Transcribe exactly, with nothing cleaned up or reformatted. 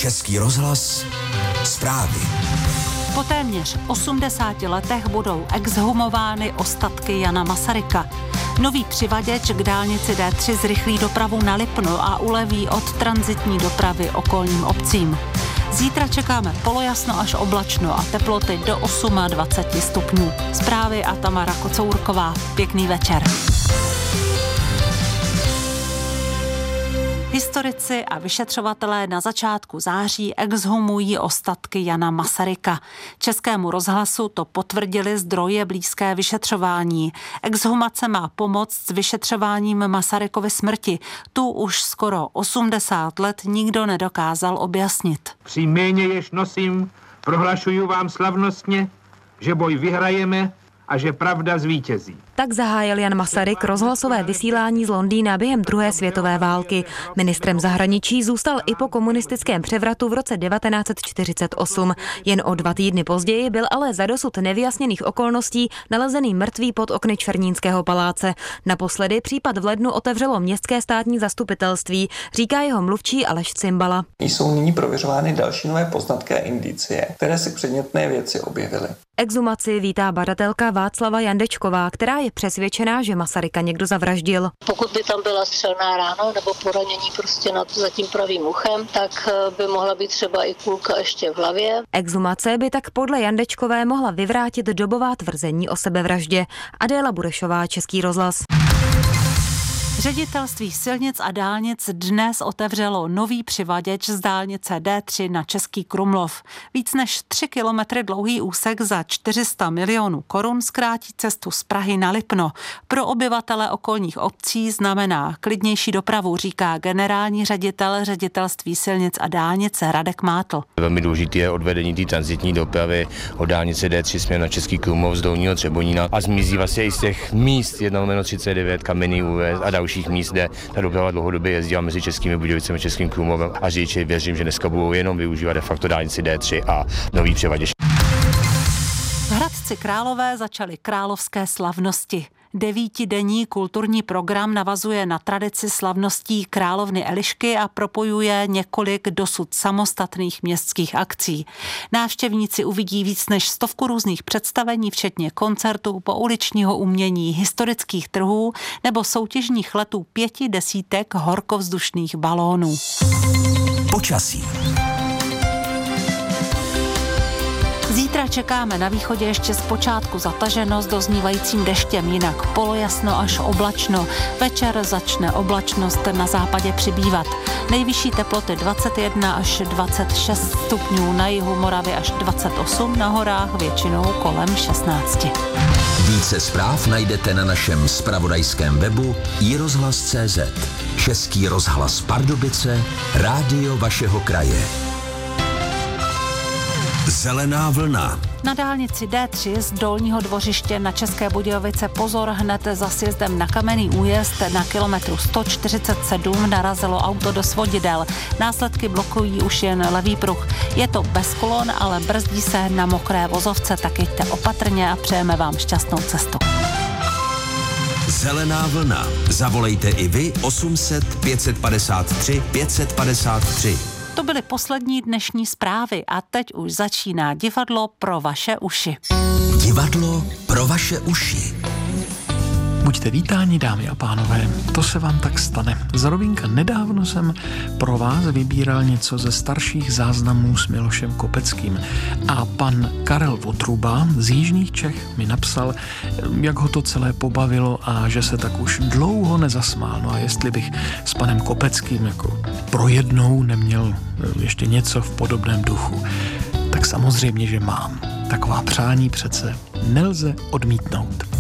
Český rozhlas, zprávy. Po téměř osmdesáti letech budou exhumovány ostatky Jana Masaryka. Nový přivaděč k dálnici D tři zrychlí dopravu na Lipno a uleví od tranzitní dopravy okolním obcím. Zítra čekáme polojasno až oblačno a teploty do dvacet osm stupňů. Zprávy a Tamara Kocourková. Pěkný večer. Historici a vyšetřovatelé na začátku září exhumují ostatky Jana Masaryka. Českému rozhlasu to potvrdili zdroje blízké vyšetřování. Exhumace má pomoct s vyšetřováním Masarykovy smrti. Tu už skoro osmdesát let nikdo nedokázal objasnit. Při jméně, jež nosím, prohlašuju vám slavnostně, že boj vyhrajeme a že pravda zvítězí. Tak zahájil Jan Masaryk rozhlasové vysílání z Londýna během druhé světové války. Ministrem zahraničí zůstal i po komunistickém převratu v roce devatenáct set čtyřicet osm. Jen o dva týdny později byl ale za dosud nevyjasněných okolností nalezený mrtvý pod okny Černínského paláce. Naposledy případ v lednu otevřelo městské státní zastupitelství, říká jeho mluvčí Aleš Cimbala. Jsou nyní prověřovány další nové poznatky a indicie, které se k předmětné věci objevily. Exhumaci vítá badatelka Václava Jandečková, která je přesvědčená, že Masaryka někdo zavraždil. Pokud by tam byla střelná rána nebo poranění prostě nad za tím pravým uchem, tak by mohla být třeba i kulka ještě v hlavě. Exhumace by tak podle Jandečkové mohla vyvrátit dobová tvrzení o sebevraždě. Adéla Burešová, Český rozhlas. Ředitelství silnic a dálnic dnes otevřelo nový přivaděč z dálnice D tři na Český Krumlov. Víc než tři kilometry dlouhý úsek za čtyři sta milionů korun zkrátí cestu z Prahy na Lipno. Pro obyvatele okolních obcí znamená klidnější dopravu, říká generální ředitel ředitelství silnic a dálnic Radek Mátl. Velmi důležité je odvedení té tranzitní dopravy od dálnice D tři směrem na Český Krumlov z Dolního Třebonína a zmizí vlastně i z těch míst jedna lomeno třicet devět, Kamenný úves a další míst, kde ta doprava dlouhodobě jezdila mezi Českými Budějovicemi a Českým Krumlovem a řidiči věřím, že dneska budou jenom využívat de facto dálnici D tři a nový přivaděč. V Hradci Králové začaly královské slavnosti. Devítidenní kulturní program navazuje na tradici slavností královny Elišky a propojuje několik dosud samostatných městských akcí. Návštěvníci uvidí víc než stovku různých představení, včetně koncertů, pouličního umění, historických trhů nebo soutěžních letů pěti desítek horkovzdušných balónů. Počasí. Zítra čekáme na východě ještě zpočátku zataženo s doznívajícím deštěm, jinak polojasno až oblačno. Večer začne oblačnost na západě přibývat. Nejvyšší teploty dvacet jedna až dvacet šest stupňů, na jihu Moravy až dvacet osm, na horách většinou kolem šestnáct. Více zpráv najdete na našem zpravodajském webu i rozhlas tečka cé zet. Český rozhlas Pardubice, rádio vašeho kraje. Zelená vlna. Na dálnici D tři z Dolního Dvořiště na České Budějovice pozor, hned za sjezdem na Kamenný újezd na kilometru sto čtyřicet sedm narazilo auto do svodidel. Následky blokují už jen levý pruh. Je to bez kolon, ale brzdí se na mokré vozovce, tak jděte opatrně a přejeme vám šťastnou cestu. Zelená vlna. Zavolejte i vy osm set pět set padesát tři pět set padesát tři. To byly poslední dnešní zprávy a teď už začíná divadlo pro vaše uši. Divadlo pro vaše uši. Buďte vítáni, dámy a pánové, to se vám tak stane. Za Rovínka nedávno jsem pro vás vybíral něco ze starších záznamů s Milošem Kopeckým a pan Karel Votruba z Jižních Čech mi napsal, jak ho to celé pobavilo a že se tak už dlouho nezasmál. No a jestli bych s panem Kopeckým jako pro jednou neměl ještě něco v podobném duchu, tak samozřejmě, že mám. Taková přání přece nelze odmítnout.